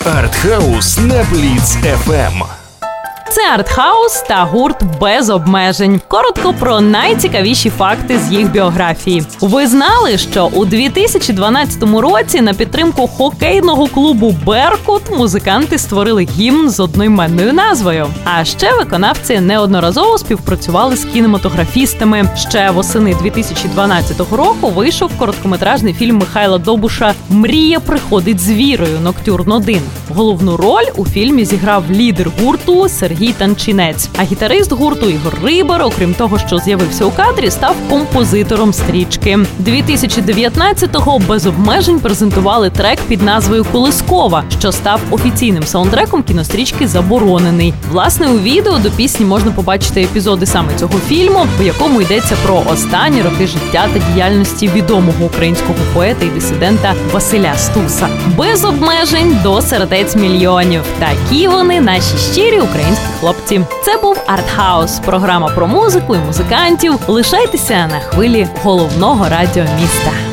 Артхаус на Бліц FM. Це Артхаус та гурт «Без обмежень». Коротко про найцікавіші факти з їх біографії. Ви знали, що у 2012 році на підтримку хокейного клубу «Беркут» музиканти створили гімн з одноіменною назвою. А ще виконавці неодноразово співпрацювали з кінематографістами. Ще восени 2012 року вийшов короткометражний фільм Михайла Довбуша «Мрія приходить з вірою. Ноктюрн 1». Головну роль у фільмі зіграв лідер гурту Сергій Танчинець. А гітарист гурту Ігор Рибар, окрім того, що з'явився у кадрі, став композитором стрічки. 2019-го «Без обмежень» презентували трек під назвою «Колискова», що став офіційним саундтреком кінострічки «Заборонений». Власне, у відео до пісні можна побачити епізоди саме цього фільму, у якому йдеться про останні роки життя та діяльності відомого українського поета і дисидента Василя Стуса. Без обмежень до сердець мільйонів. Такі вони, наші щирі українські хлопці. Це був Артхаус, програма про музику і музикантів. Лишайтеся на хвилі головного радіо міста.